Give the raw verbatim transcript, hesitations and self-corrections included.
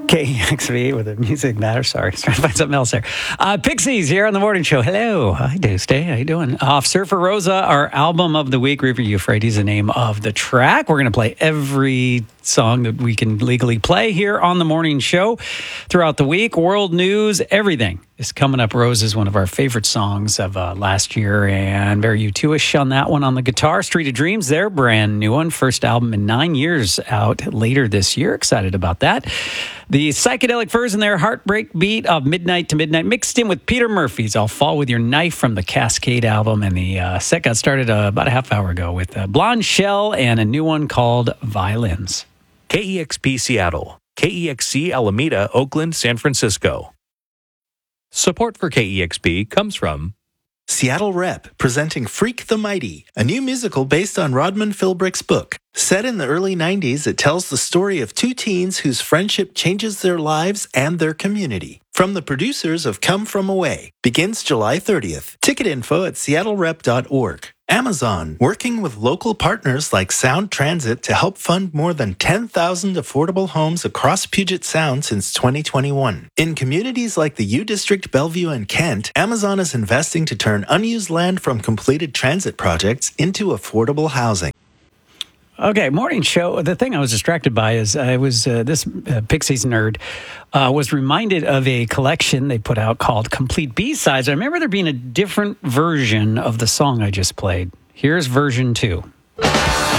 K E X V with the music matter. Sorry, trying to find something else there. Uh, Pixies here on the morning show. Hello. Hi, Tuesday. How you doing? Off Surfer Rosa, our album of the week. River Euphrates, the name of the track. We're going to play every song that we can legally play here on the morning show throughout the week. World news, everything is coming up. Rose is one of our favorite songs of uh, last year, and very U two-ish on that one on the guitar. Street of Dreams, their brand new one. First album in nine years out later this year. Excited about that. The psychedelic version there, Heartbreak Beat of Midnight to Midnight, mixed in with Peter Murphy's I'll Fall With Your Knife from the Cascade album. And the uh, set got started uh, about a half hour ago with uh, Blonde Shell and a new one called Violins. K E X P Seattle, K E X C Alameda, Oakland, San Francisco. Support for K E X P comes from Seattle Rep, presenting Freak the Mighty, a new musical based on Rodman Philbrick's book. Set in the early nineties, it tells the story of two teens whose friendship changes their lives and their community. From the producers of Come From Away, begins July thirtieth. Ticket info at seattle rep dot org. Amazon, working with local partners like Sound Transit to help fund more than ten thousand affordable homes across Puget Sound since twenty twenty-one. In communities like the U District, Bellevue, and Kent, Amazon is investing to turn unused land from completed transit projects into affordable housing. Okay, morning show. The thing I was distracted by is I was, uh, this uh, Pixies nerd uh, was reminded of a collection they put out called Complete B-Sides. I remember there being a different version of the song I just played. Here's version two.